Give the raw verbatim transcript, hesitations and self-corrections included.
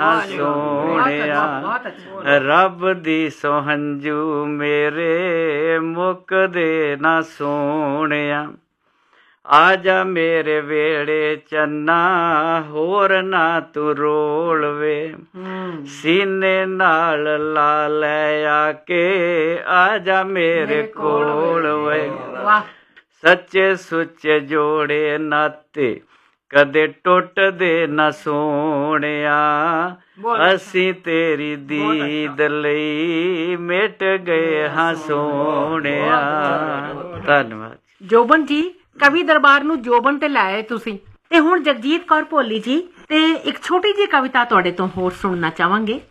ਸੋਹਣਿਆ ਰੱਬ ਦੀ ਸੋਹੰਜੂ ਮੇਰੇ ਮੁੱਕਦੇ ਨਾ ਸੋਹਣਿਆ ਆ ਜਾ ਮੇਰੇ ਵੇੜੇ ਚੰਨਾ ਹੋਰ ਨਾ ਤੂੰ ਰੋਲ ਵੇ ਸੀਨੇ ਨਾਲ ਲਾ ਲੈ ਆ ਕੇ ਆ ਜਾ ਮੇਰੇ ਕੋਲ ਵੇ ਸੱਚੇ ਸੁੱਚੇ ਜੋੜੇ ਨਾਤੇ ਕਦੇ ਟੁੱਟਦੇ ਨਾ ਸੋਹਣਿਆ ਅਸੀਂ ਤੇਰੀ ਦੀਦ ਲਈ ਮਿਟ ਗਏ ਹਾਂ ਸੋਹਣਿਆ। ਧੰਨਵਾਦ। ਜੋਬਨ ਜੀ ਕਵੀ ਦਰਬਾਰ ਨੂੰ ਜੋਬਨ ਤੇ ਲਾਏ ਤੁਸੀਂ ਤੇ ਹੁਣ ਜਗਜੀਤ ਕੌਰ ਭੋਲੀ ਜੀ ਤੇ ਇੱਕ ਛੋਟੀ ਜਿਹੀ ਕਵਿਤਾ ਤੁਹਾਡੇ ਤੋਂ ਹੋਰ ਸੁਣਨਾ ਚਾਹਾਂਗੇ।